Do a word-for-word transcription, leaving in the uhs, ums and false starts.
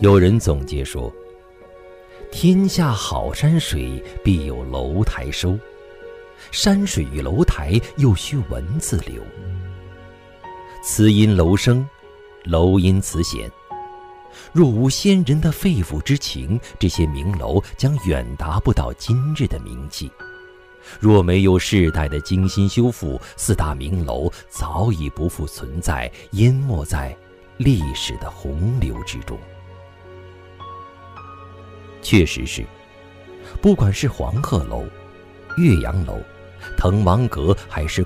有人总结说，天下好山水，必有楼台收。山水与楼台，又须文字流。词因楼生，楼因词显。若无先人的肺腑之情，这些名楼将远达不到今日的名气。若没有世代的精心修复，四大名楼早已不复存在，淹没在历史的洪流之中。确实是，不管是黄鹤楼、岳阳楼、滕王阁，还是